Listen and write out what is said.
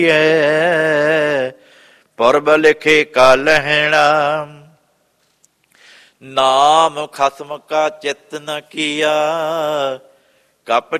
ਪੁਰਬ ਲਿਖੇ ਕਾ ਲਹਿਣਾ। ਨਾਮ ਖਸਮ ਕਾ ਚਿਤ ਨ ਕੀਆ, ਕਪ